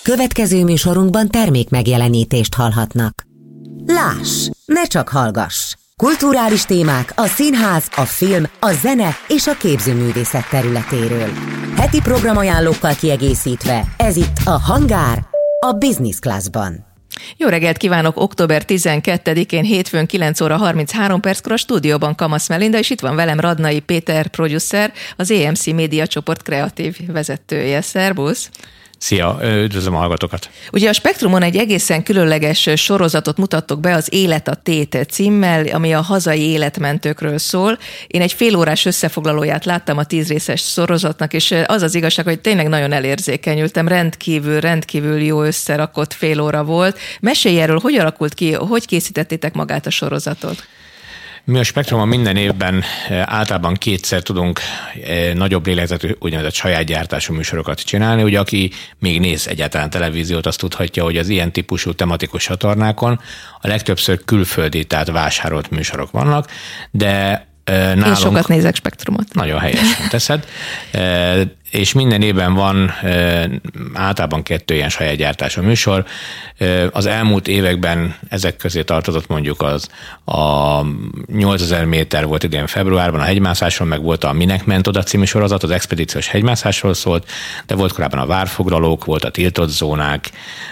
Következő műsorunkban termék megjelenítést hallhatnak. Láss, ne csak hallgass! Kulturális témák a színház, a film, a zene és a képzőművészet területéről. Heti programajánlókkal kiegészítve, ez itt a Hangár, a Business Classban. Jó reggelt kívánok! Október 12-én hétfőn 9 óra 33 perckor a stúdióban Kamasz Melinda, és itt van velem Radnai Péter producer, az EMC Média csoport kreatív vezetője. Szerbusz! Szia, üdvözlöm a hallgatókat! Ugye a Spektrumon egy egészen különleges sorozatot mutattok be az Élet a tét címmel, ami a hazai életmentőkről szól. Én egy félórás összefoglalóját láttam a 10 részes sorozatnak, és az az igazság, hogy tényleg nagyon elérzékenyültem, rendkívül jó összerakott fél óra volt. Mesélj erről, hogy alakult ki, hogy készítettétek magát a sorozatot? Mi a Spektrumon minden évben általában kétszer tudunk nagyobb lélegzetű, úgynevezett saját gyártású műsorokat csinálni. Ugye aki még néz egyáltalán televíziót, azt tudhatja, hogy az ilyen típusú tematikus csatornákon a legtöbbször külföldi, tehát vásárolt műsorok vannak, de nálunk... Én sokat nézek Spektrumot. Nagyon helyesen teszed. És minden évben van általában 2 ilyen saját gyártású műsor. Az elmúlt években ezek közé tartozott mondjuk a 8000 méter volt idén februárban a hegymászásról, meg volt a Minek ment oda című sorozat, az expedíciós hegymászásról szólt, de volt korábban a várfoglalók, volt a tiltott zónák,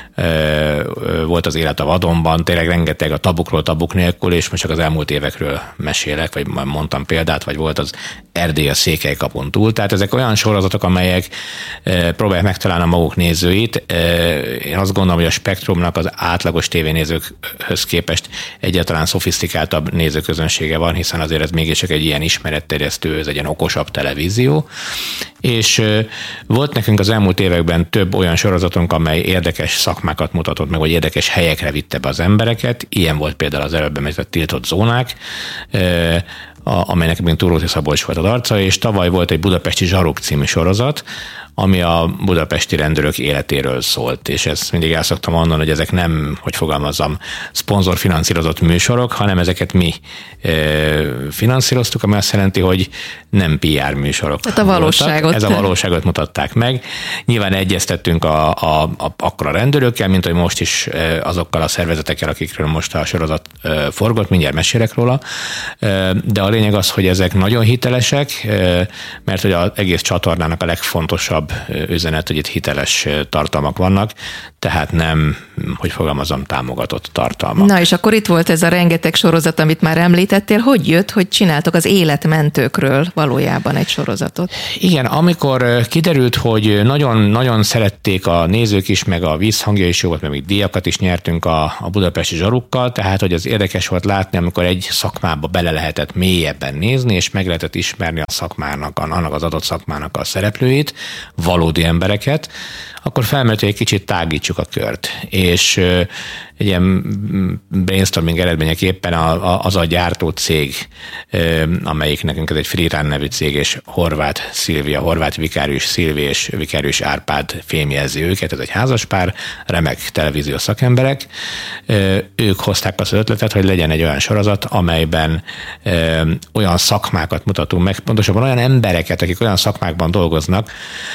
volt az Élet a vadonban, tényleg rengeteg a tabukról tabuk nélkül, és most csak az elmúlt évekről mesélek, vagy mondtam példát, vagy volt az Erdély a Székelykapun túl. Tehát ezek olyan sorozatok, amelyek próbálják megtalálni a maguk nézőit. Én azt gondolom, hogy a Spektrumnak az átlagos tévénézőkhöz képest egyáltalán szofisztikáltabb nézőközönsége van, hiszen azért ez mégiscsak egy ilyen ismeretterjesztő, ez egy ilyen okosabb televízió. És volt nekünk az elmúlt években több olyan sorozatunk, amely érdekes szakmákat mutatott meg, vagy érdekes helyekre vitte be az embereket. Ilyen volt például az előbb említett Tiltott zónák, amelynek még Túróti Szabolcs volt az arca, és tavaly volt egy Budapesti Zsaruk című sorozat, ami a budapesti rendőrök életéről szólt, és ezt mindig el szoktam mondani, hogy ezek nem, hogy fogalmazzam, szponzorfinanszírozott műsorok, hanem ezeket mi finanszíroztuk, ami azt jelenti, hogy nem PR műsorok. Tehát a valóságot. Ez a valóságot mutatták meg. Nyilván egyeztettünk akkor a rendőrökkel, mint hogy most is azokkal a szervezetekkel, akikről most a sorozat forgott, mindjárt mesélek róla, de a lényeg az, hogy ezek nagyon hitelesek, mert hogy az egész csatornának a legfontosabb üzenet, hogy itt hiteles tartalmak vannak, tehát nem, hogy fogalmazom, támogatott tartalmak. Na és akkor itt volt ez a rengeteg sorozat, amit már említettél. Hogy jött, hogy csináltok az életmentőkről valójában egy sorozatot? Igen, amikor kiderült, hogy nagyon szerették a nézők is, meg a vízhangja is jó volt, meg még díjakat is nyertünk a budapesti Zsarukkal, tehát hogy az érdekes volt látni, amikor egy szakmába bele lehetett mélyebben nézni, és meg lehetett ismerni a szakmának, annak az adott szakmának a szereplőit, valódi embereket, akkor felmerült, hogy egy kicsit tágítsuk a kört. És egy ilyen brainstorming eredményeképpen az a gyártó cég, amelyik nekünk ez egy Freerun nevű cég, és Horváth Szilvia, Horváth Vikárius Szilvi és Vikárius Árpád fémjelzi őket, ez egy házaspár, remek televíziós szakemberek. Ők hozták azt az ötletet, hogy legyen egy olyan sorozat, amelyben olyan szakmákat mutatunk meg, pontosabban olyan embereket, akik olyan szakmákban dolgoznak,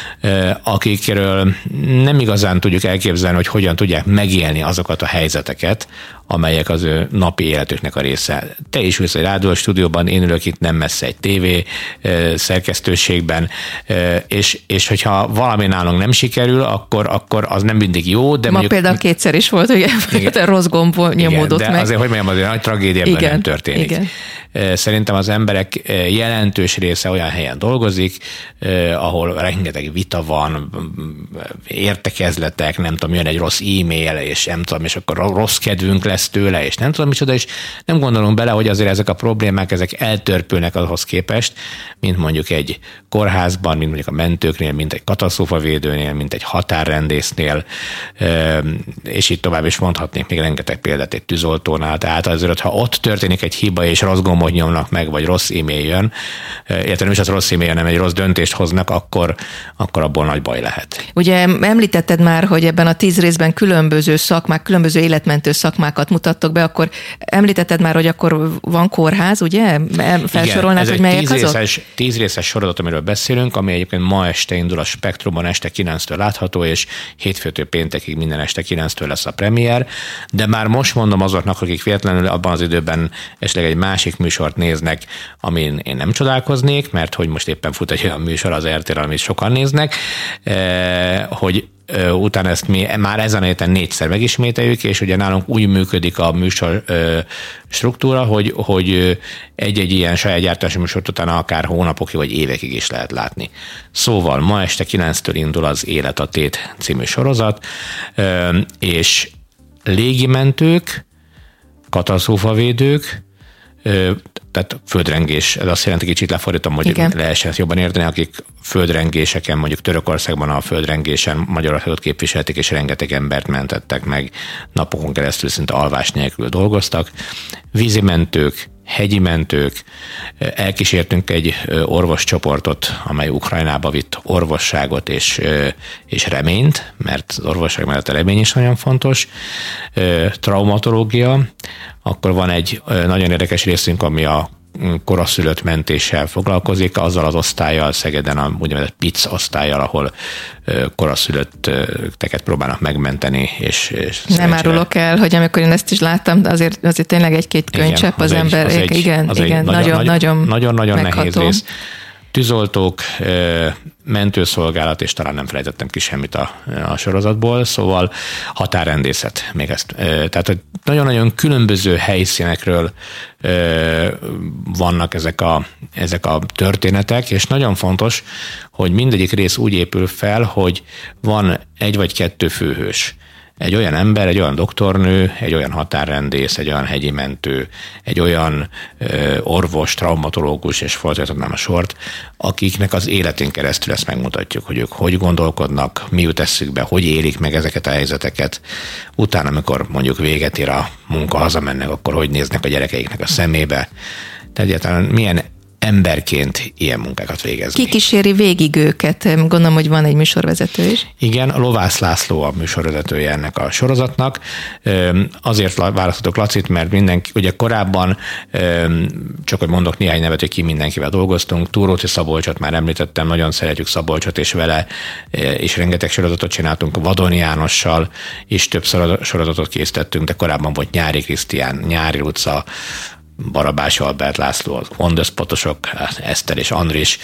akikről nem igazán tudjuk elképzelni, hogy hogyan tudják megélni azokat a helyzeteket, amelyek az ő napi életüknek a része. Te is ülsz egy rádiós stúdióban, én ülök itt nem messze egy tévé szerkesztőségben, és hogyha valami nálunk nem sikerül, akkor az nem mindig jó, de ma például kétszer is volt, hogy a rossz gomb nyomódott de meg. Azért, hogy mondjam, azért nagy tragédiában nem történik. Igen. Szerintem az emberek jelentős része olyan helyen dolgozik, ahol rengeteg vita van, értekezletek, nem tudom, jön egy rossz e-mail, és nem tudom, és akkor rossz kedvünk lesz tőle, és nem tudom micsoda, és nem gondolunk bele, hogy azért ezek a problémák, ezek eltörpülnek ahhoz képest, mint mondjuk egy kórházban, mint mondjuk a mentőknél, mint egy katasztrófavédőnél, mint egy határrendésznél, és így tovább is mondhatnék még rengeteg példát egy tűzoltónál. Tehát azért, ha ott történik egy hiba, és rossz gombot nyomnak meg, vagy rossz e-mail jön, illetve nem is az rossz e-mail, hanem egy rossz döntést hoznak, akkor abból nagy baj lehet. Ugye említetted már, hogy ebben a 10 részben különböző szakmák, különböző életmentő szakmákat showokat mutattok be, akkor említetted már, hogy akkor van kórház, ugye? Felsorolnád, hogy melyek azok? 10 részes sorozat, amiről beszélünk, ami egyébként ma este indul a Spektrumon, este 9-től látható, és hétfőtől péntekig minden este 9-től lesz a premier, de már most mondom azoknak, akik véletlenül abban az időben esetleg egy másik műsort néznek, amin én nem csodálkoznék, mert hogy most éppen fut egy olyan műsor az RTL-en, amit sokan néznek, hogy utána ezt mi már ezen a héten 4-szer megismételjük, és ugye nálunk úgy működik a műsor struktúra, hogy egy-egy ilyen saját gyártási műsort utána akár hónapokig vagy évekig is lehet látni. Szóval ma este 9-től indul az Élet a Tét című sorozat, és légimentők, katasztrófavédők, tehát földrengés, ez azt jelenti, kicsit lefordítom, hogy lehessen jobban érteni, akik földrengéseken, mondjuk Törökországban a földrengésen Magyarországot képviselték, és rengeteg embert mentettek meg, napokon keresztül szinte alvás nélkül dolgoztak. Vízimentők, hegyi mentők, elkísértünk egy orvoscsoportot, amely Ukrajnába vitt orvosságot és reményt, mert az orvosság mellett a remény is nagyon fontos, traumatológia, akkor van egy nagyon érdekes részünk, ami a koraszülött mentéssel foglalkozik, azzal az osztállyal, Szegeden a úgynevezett PIC osztállyal, ahol koraszülötteket próbálnak megmenteni. És nem árulok el, hogy amikor én ezt is láttam, de azért tényleg egy-két könycsepp az ember. Igen, nagyon nehéz rész. Tűzoltók, mentőszolgálat, és talán nem felejtettem ki semmit a sorozatból, szóval határrendészet még ezt. Tehát, hogy nagyon-nagyon különböző helyszínekről vannak ezek a történetek, és nagyon fontos, hogy mindegyik rész úgy épül fel, hogy van egy vagy kettő főhős. Egy olyan ember, egy olyan doktornő, egy olyan határrendész, egy olyan hegyi mentő, egy olyan orvos, traumatológus, és folytatnám a sort, akiknek az életén keresztül ezt megmutatjuk, hogy ők hogy gondolkodnak, mi jut eszükbe, hogy élik meg ezeket a helyzeteket. Utána, amikor mondjuk véget ér a munka, hazamennek, akkor hogy néznek a gyerekeiknek a szemébe. Tehát egyáltalán milyen emberként ilyen munkákat végezni. Ki kíséri végig őket? Gondolom, hogy van egy műsorvezető is. Igen, Lovász László a műsorvezetője ennek a sorozatnak. Azért választottuk Lacit, mert mindenki, ugye korábban, csak hogy mondok néhány nevet, hogy ki mindenkivel dolgoztunk. Túróci Szabolcsot már említettem, nagyon szeretjük Szabolcsot, és vele és rengeteg sorozatot csináltunk. Vadon Jánossal is több sorozatot készítettünk, de korábban volt Nyári Krisztián, Nyári Luca, Barabás Albert László, az on-the-spotosok, Eszter és Andris,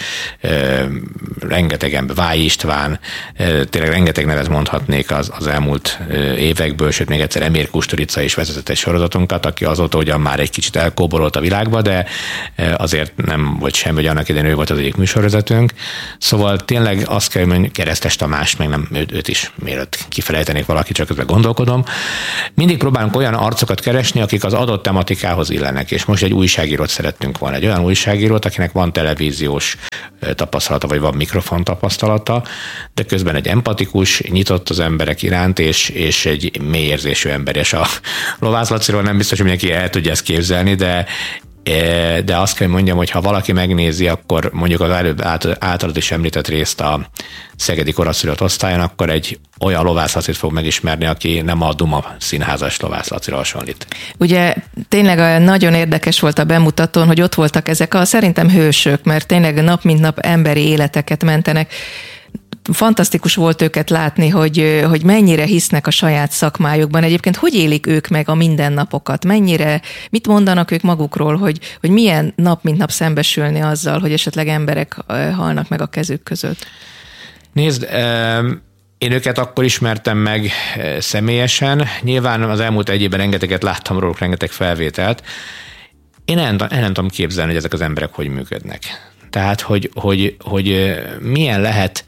rengeteg ember, Váj István, tényleg rengeteg nevet mondhatnék az elmúlt évekből, sőt még egyszer Emir Kusturica is vezetett egy sorozatunkat, aki azóta ugyan már egy kicsit elkóborolt a világba, de azért nem volt semmi, hogy annak idején ő volt az egyik műsorvezetőnk. Szóval tényleg azt kell mondani, Keresztes Tamás, meg nem őt is, mielőtt kifelejtenék valaki, csak közben gondolkodom. Mindig próbálunk olyan arcokat keresni, akik az adott tematikához illenek, és most egy újságírót szerettünk volna. Egy olyan újságírót, akinek van televíziós tapasztalata, vagy van mikrofon tapasztalata, de közben egy empatikus, nyitott az emberek iránt, és egy mély érzésű ember. És a Lovász Laciról nem biztos, hogy mindenki el tudja ezt képzelni, de azt kell mondjam, hogy ha valaki megnézi, akkor mondjuk az előbb általad is említett részt a szegedi koraszülött osztályon, akkor egy olyan Lovász Lacit fog megismerni, aki nem a Duma színházas Lovász Lacira hasonlít. Ugye tényleg nagyon érdekes volt a bemutatón, hogy ott voltak ezek a szerintem hősök, mert tényleg nap mint nap emberi életeket mentenek. Fantasztikus volt őket látni, hogy mennyire hisznek a saját szakmájukban. Egyébként hogy élik ők meg a mindennapokat? Mit mondanak ők magukról, hogy milyen nap mint nap szembesülni azzal, hogy esetleg emberek halnak meg a kezük között? Nézd, én őket akkor ismertem meg személyesen. Nyilván az elmúlt egy évben rengeteget láttam róluk, rengeteg felvételt. Én el nem tudom képzelni, hogy ezek az emberek hogy működnek. Tehát, hogy milyen lehet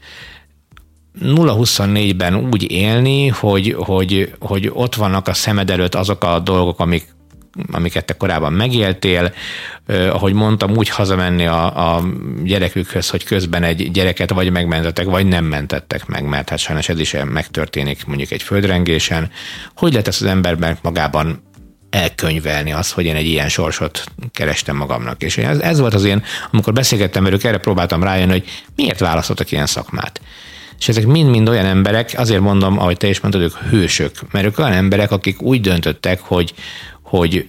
0-24-ben úgy élni, hogy ott vannak a szemed előtt azok a dolgok, amiket te korábban megéltél, ahogy mondtam, úgy hazamenni a gyerekükhöz, hogy közben egy gyereket vagy megmentettek, vagy nem mentettek meg, mert hát sajnos ez is megtörténik mondjuk egy földrengésen. Hogy lehet ezt az emberben magában elkönyvelni azt, hogy én egy ilyen sorsot kerestem magamnak. És ez volt az én, amikor beszélgettem velük, erre próbáltam rájönni, hogy miért választottak ilyen szakmát. És ezek mind-mind olyan emberek, azért mondom, ahogy te is mondtad, ők hősök, mert ők olyan emberek, akik úgy döntöttek, hogy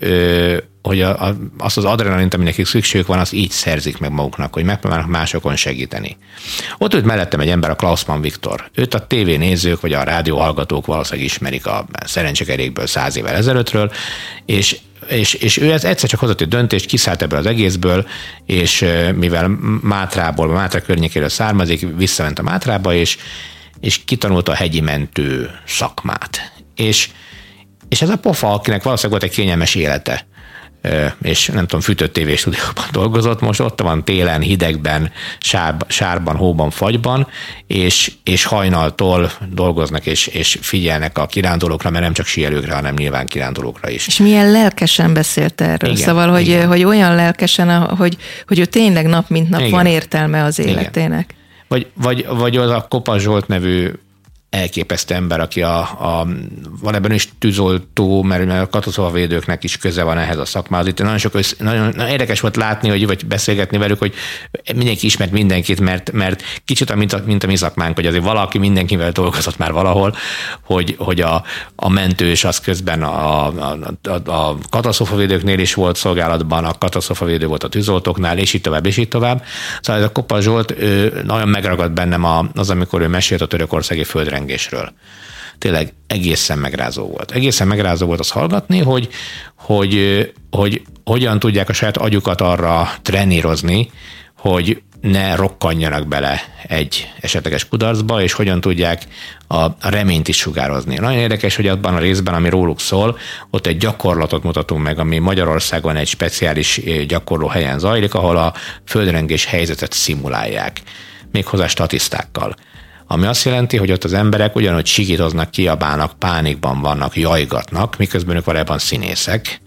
azt az adrenalint, ami nekik szükségük van, azt így szerzik meg maguknak, hogy megpróbálnak másokon segíteni. Ott ült mellettem egy ember, a Klausmann Viktor. Őt a tévénézők vagy a rádióhallgatók valószínűleg ismerik a Szerencsekerékből 100 évvel ezelőttről, és ő egyszer csak hozott egy döntést, kiszállt ebből az egészből, és mivel Mátra környékéről származik, visszament a Mátrába, és kitanulta a hegyi mentő szakmát. És ez a pofa, akinek valószínűleg volt egy kényelmes élete, és nem tudom, fűtött tévéstúdióban dolgozott, most ott van télen, hidegben, sárban, hóban, fagyban, és hajnaltól dolgoznak, és figyelnek a kirándulókra, mert nem csak síelőkre, hanem nyilván kirándulókra is. És milyen lelkesen beszélt erről, igen, szóval, hogy olyan lelkesen, hogy ő tényleg nap mint nap igen. van értelme az életének. Vagy az a Kopa Zsolt nevű elképesztő ember, aki van ebben is tűzoltó, mert a katasztrófavédőknek is köze van ehhez a szakmához. Itt nagyon érdekes volt látni, vagy beszélgetni velük, hogy mindenki ismert mindenkit, mert kicsit mint a mi szakmánk, hogy azért valaki mindenkivel dolgozott már valahol, hogy a mentős az közben a katasztrófavédőknél is volt szolgálatban, a katasztrófavédő volt a tűzoltóknál, és így tovább, és így tovább. Szóval ez a Kopa Zsolt nagyon megragadt bennem az, amikor ő mesélt a törökországi földrengésről. Tényleg egészen megrázó volt. Egészen megrázó volt azt hallgatni, hogy hogyan tudják a saját agyukat arra trenírozni, hogy ne rokkanjanak bele egy esetleges kudarcba, és hogyan tudják a reményt is sugározni. Nagyon érdekes, hogy abban a részben, ami róluk szól, ott egy gyakorlatot mutatunk meg, ami Magyarországon egy speciális gyakorló helyen zajlik, ahol a földrengés helyzetet szimulálják, méghozzá statisztákkal. Ami azt jelenti, hogy ott az emberek ugyanúgy sikítoznak, kiabálnak, pánikban vannak, jajgatnak, miközben ők valójában színészek,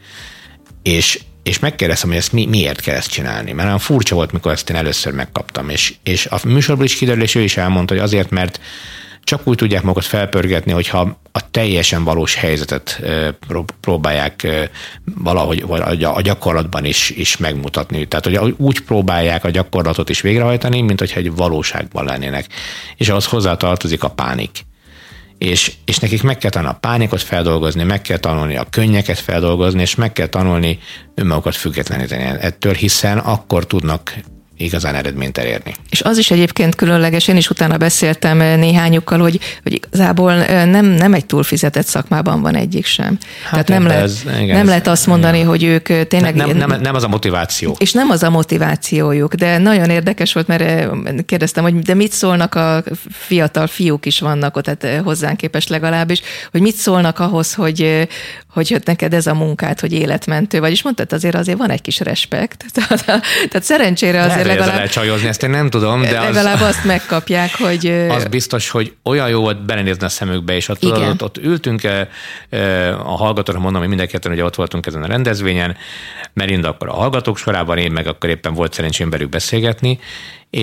és megkérdeztem, hogy ezt miért kell ezt csinálni. Mert olyan furcsa volt, mikor ezt én először megkaptam. És a műsorból is kiderül, és ő is elmondta, hogy azért, mert csak úgy tudják magukat felpörgetni, hogyha a teljesen valós helyzetet próbálják valahogy a gyakorlatban is megmutatni. Tehát, hogy úgy próbálják a gyakorlatot is végrehajtani, mint hogyha egy valóságban lennének. És ahhoz hozzátartozik a pánik. És nekik meg kell tanulni a pánikot feldolgozni, meg kell tanulni a könnyeket feldolgozni, és meg kell tanulni önmagukat függetleníteni ettől, hiszen akkor tudnak igazán eredményt elérni. És az is egyébként különleges, én is utána beszéltem néhányukkal, hogy igazából nem egy túlfizetett szakmában van egyik sem. Tehát nem lehet azt mondani, hogy ők tényleg... Nem az a motiváció. És nem az a motivációjuk, de nagyon érdekes volt, mert kérdeztem, hogy de mit szólnak a fiatal fiúk is vannak ott, tehát hozzánk képest legalábbis, hogy mit szólnak ahhoz, hogy neked ez a munkát, hogy életmentő vagy, és mondtad, azért van egy kis respekt. Tehát szerencsére azért legalább... Lehet csajozni, ezt én nem tudom, de legalább azt megkapják, hogy... Az biztos, hogy olyan jó volt belenézni a szemükbe, és ott ültünk, a hallgatóra mondom, hogy mindenketten ugye ott voltunk ezen a rendezvényen, Melinda akkor a hallgatók sorában, én meg akkor éppen volt szerencsém velük beszélgetni,